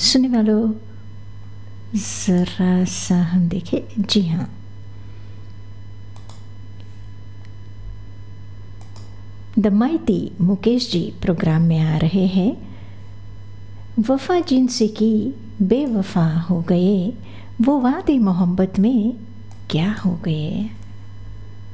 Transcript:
सुनने वालों, ज़रा सा हम देखें। जी हाँ, the mighty Mukesh ji programme में आ रहे हैं। वफ़ा जिनसे की बेवफ़ा हो गए, वो वादे मोहब्बत में क्या हो गए।